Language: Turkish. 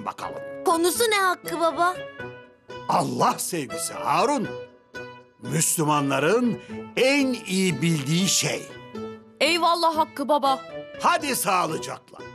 bakalım. Konusu ne Hakkı baba? Allah sevgisi Harun. Müslümanların en iyi bildiği şey. Eyvallah Hakkı baba. Hadi sağlıcakla.